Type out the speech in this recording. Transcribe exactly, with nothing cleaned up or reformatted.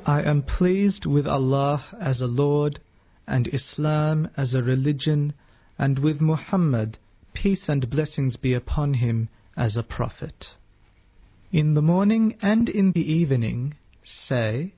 I am pleased with Allah as a Lord, and Islam as a religion, and with Muhammad, peace and blessings be upon him, as a prophet. In the morning and in the evening, say,